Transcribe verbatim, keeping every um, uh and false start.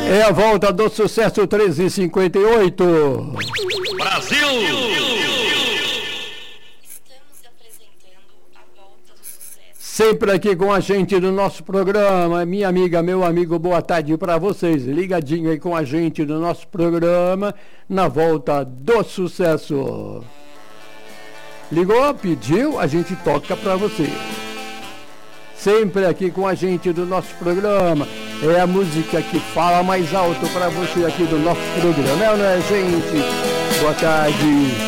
É a volta do sucesso treze e cinquenta e oito. Brasil! Estamos apresentando a volta do sucesso. Sempre aqui com a gente no nosso programa. Minha amiga, meu amigo, boa tarde para vocês. Ligadinho aí com a gente no nosso programa, na volta do sucesso. Ligou, pediu, a gente toca para você. Sempre aqui com a gente do nosso programa. É a música que fala mais alto para você aqui do nosso programa. É, não é, gente? Boa tarde.